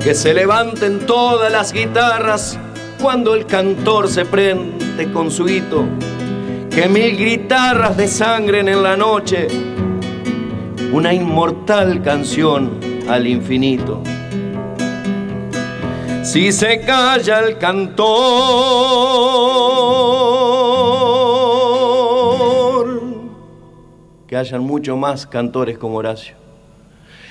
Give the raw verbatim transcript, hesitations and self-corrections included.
Que se levanten todas las guitarras cuando el cantor se prende con su hito. Que mil guitarras desangren en la noche una inmortal canción al infinito. Si se calla el cantor, que hayan mucho más cantores como Horacio.